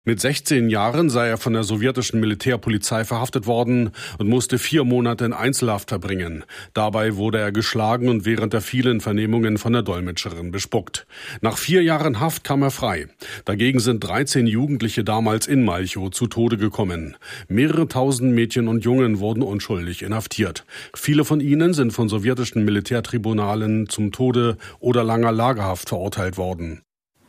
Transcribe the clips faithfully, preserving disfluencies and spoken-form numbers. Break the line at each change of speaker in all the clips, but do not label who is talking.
Mit sechzehn Jahren sei er von der sowjetischen Militärpolizei verhaftet worden und musste vier Monate in Einzelhaft verbringen. Dabei wurde er geschlagen und während der vielen Vernehmungen von der Dolmetscherin bespuckt. Nach vier Jahren Haft kam er frei. Dagegen sind dreizehn Jugendliche damals in Malchow zu Tode gekommen. Mehrere tausend Mädchen und Jungen wurden unschuldig inhaftiert. Viele von ihnen sind von sowjetischen Militärtribunalen zum Tode oder langer Lagerhaft verurteilt worden.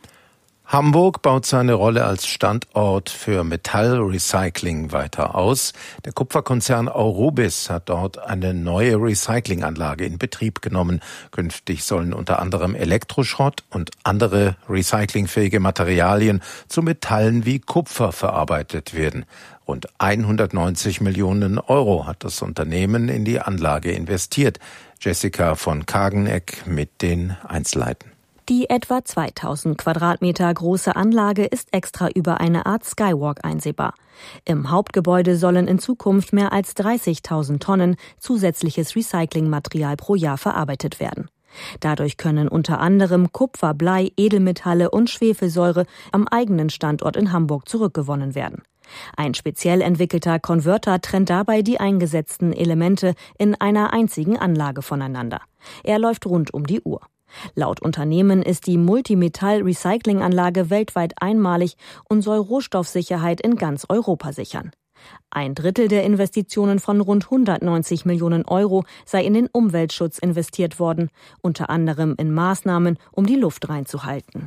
Hamburg baut seine Rolle als Standort für Metallrecycling weiter aus. Der Kupferkonzern Aurubis hat dort eine neue Recyclinganlage in Betrieb genommen. Künftig sollen unter anderem Elektroschrott und andere recyclingfähige Materialien zu Metallen wie Kupfer verarbeitet werden. Rund hundertneunzig Millionen Euro hat das Unternehmen in die Anlage investiert. Jessica von Kageneck mit den Einzelheiten.
Die etwa zweitausend Quadratmeter große Anlage ist extra über eine Art Skywalk einsehbar. Im Hauptgebäude sollen in Zukunft mehr als dreißigtausend Tonnen zusätzliches Recyclingmaterial pro Jahr verarbeitet werden. Dadurch können unter anderem Kupfer, Blei, Edelmetalle und Schwefelsäure am eigenen Standort in Hamburg zurückgewonnen werden. Ein speziell entwickelter Konverter trennt dabei die eingesetzten Elemente in einer einzigen Anlage voneinander. Er läuft rund um die Uhr. Laut Unternehmen ist die Multimetall-Recyclinganlage weltweit einmalig und soll Rohstoffsicherheit in ganz Europa sichern. Ein Drittel der Investitionen von rund hundertneunzig Millionen Euro sei in den Umweltschutz investiert worden, unter anderem in Maßnahmen, um die Luft reinzuhalten.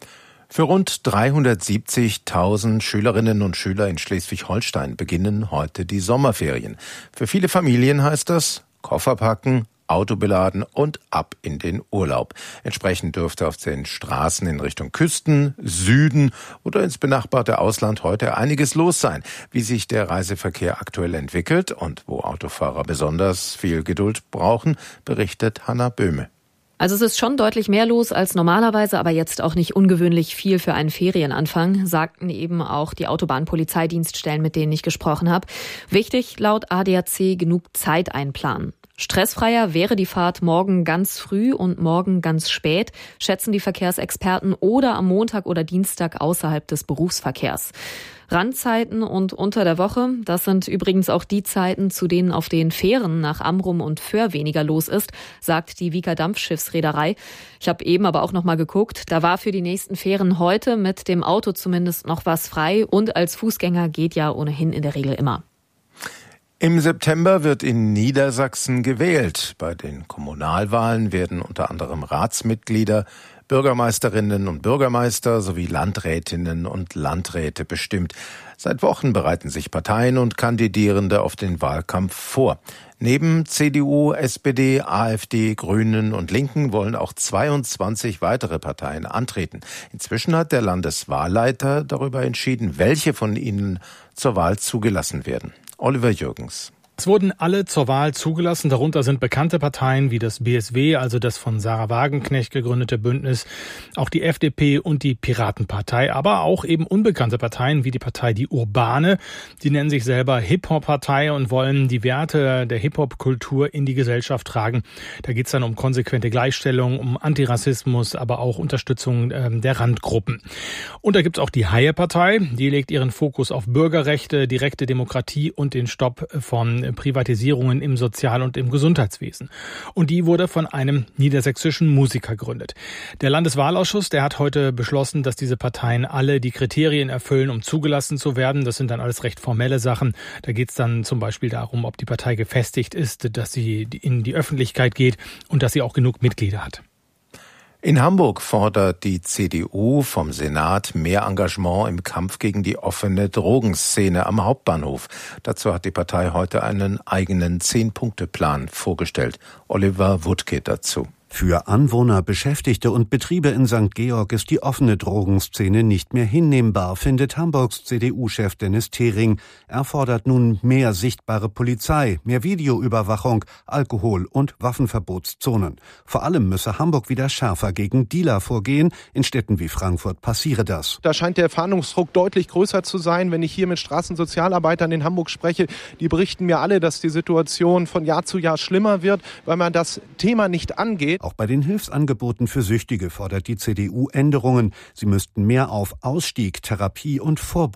Für rund dreihundertsiebzigtausend Schülerinnen und Schüler in Schleswig-Holstein beginnen heute die Sommerferien. Für viele Familien heißt das Koffer packen, Auto beladen und ab in den Urlaub. Entsprechend dürfte auf den Straßen in Richtung Küsten, Süden oder ins benachbarte Ausland heute einiges los sein. Wie sich der Reiseverkehr aktuell entwickelt und wo Autofahrer besonders viel Geduld brauchen, berichtet Hanna Böhme.
Also es ist schon deutlich mehr los als normalerweise, aber jetzt auch nicht ungewöhnlich viel für einen Ferienanfang, sagten eben auch die Autobahnpolizeidienststellen, mit denen ich gesprochen habe. Wichtig, laut A D A C genug Zeit einplanen. Stressfreier wäre die Fahrt morgen ganz früh und morgen ganz spät, schätzen die Verkehrsexperten, oder am Montag oder Dienstag außerhalb des Berufsverkehrs. Randzeiten und unter der Woche, das sind übrigens auch die Zeiten, zu denen auf den Fähren nach Amrum und Föhr weniger los ist, sagt die Wieker Dampfschiffsreederei. Ich habe eben aber auch noch mal geguckt, da war für die nächsten Fähren heute mit dem Auto zumindest noch was frei und als Fußgänger geht ja ohnehin in der Regel immer.
Im September wird in Niedersachsen gewählt. Bei den Kommunalwahlen werden unter anderem Ratsmitglieder, Bürgermeisterinnen und Bürgermeister sowie Landrätinnen und Landräte bestimmt. Seit Wochen bereiten sich Parteien und Kandidierende auf den Wahlkampf vor. Neben C D U, S P D, AfD, Grünen und Linken wollen auch zweiundzwanzig weitere Parteien antreten. Inzwischen hat der Landeswahlleiter darüber entschieden, welche von ihnen zur Wahl zugelassen werden. Oliver Jürgens.
Es wurden alle zur Wahl zugelassen. Darunter sind bekannte Parteien wie das B S W, also das von Sarah Wagenknecht gegründete Bündnis, auch die F D P und die Piratenpartei, aber auch eben unbekannte Parteien wie die Partei Die Urbane. Die nennen sich selber Hip-Hop-Partei und wollen die Werte der Hip-Hop-Kultur in die Gesellschaft tragen. Da geht es dann um konsequente Gleichstellung, um Antirassismus, aber auch Unterstützung ähm, der Randgruppen. Und da gibt es auch die Haie-Partei. Die legt ihren Fokus auf Bürgerrechte, direkte Demokratie und den Stopp von Privatisierungen im Sozial- und im Gesundheitswesen. Und die wurde von einem niedersächsischen Musiker gegründet. Der Landeswahlausschuss, der hat heute beschlossen, dass diese Parteien alle die Kriterien erfüllen, um zugelassen zu werden. Das sind dann alles recht formelle Sachen. Da geht es dann zum Beispiel darum, ob die Partei gefestigt ist, dass sie in die Öffentlichkeit geht und dass sie auch genug Mitglieder hat.
In Hamburg fordert die C D U vom Senat mehr Engagement im Kampf gegen die offene Drogenszene am Hauptbahnhof. Dazu hat die Partei heute einen eigenen Zehn-Punkte-Plan vorgestellt. Oliver Wuttke dazu.
Für Anwohner, Beschäftigte und Betriebe in Sankt Georg ist die offene Drogenszene nicht mehr hinnehmbar, findet Hamburgs C D U-Chef Dennis Thering. Er fordert nun mehr sichtbare Polizei, mehr Videoüberwachung, Alkohol- und Waffenverbotszonen. Vor allem müsse Hamburg wieder schärfer gegen Dealer vorgehen. In Städten wie Frankfurt passiere das.
Da scheint der Fahndungsdruck deutlich größer zu sein. Wenn ich hier mit Straßensozialarbeitern in Hamburg spreche, die berichten mir alle, dass die Situation von Jahr zu Jahr schlimmer wird, weil man das Thema nicht angeht.
Auch bei den Hilfsangeboten für Süchtige fordert die C D U Änderungen. Sie müssten mehr auf Ausstieg, Therapie und Vorbeugung